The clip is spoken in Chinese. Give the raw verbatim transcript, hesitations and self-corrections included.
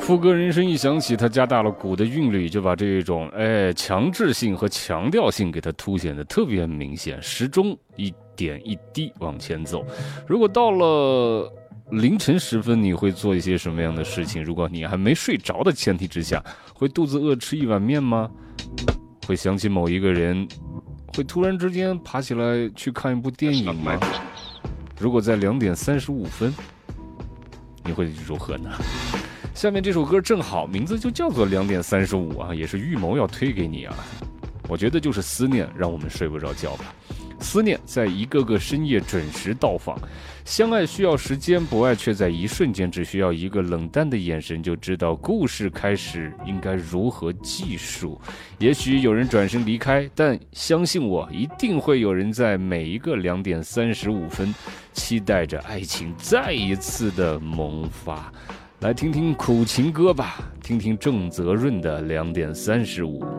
副歌人声一响起，它加大了鼓的韵律，就把这种哎强制性和强调性给它凸显的特别明显，时钟一点一滴往前走。如果到了凌晨时分，你会做一些什么样的事情？如果你还没睡着的前提之下，会肚子饿吃一碗面吗？会想起某一个人？会突然之间爬起来去看一部电影吗？如果在两点三十五分，你会如何呢？下面这首歌正好名字就叫做两点三十五啊，也是预谋要推给你啊。我觉得就是思念让我们睡不着觉吧。思念在一个个深夜准时到访，相爱需要时间，不爱却在一瞬间，只需要一个冷淡的眼神就知道故事开始应该如何计数。也许有人转身离开，但相信我，一定会有人在每一个两点三十五分期待着爱情再一次的萌发。来听听苦情歌吧，听听郑泽润的两点三十五。